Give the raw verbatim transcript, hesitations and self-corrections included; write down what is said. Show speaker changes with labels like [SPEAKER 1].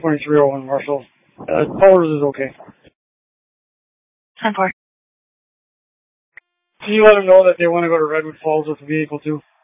[SPEAKER 1] twenty-three oh one, Marshall. Uh, Powers is okay.
[SPEAKER 2] ten four.
[SPEAKER 1] Can you let them know that they want to go to Redwood Falls with the vehicle too?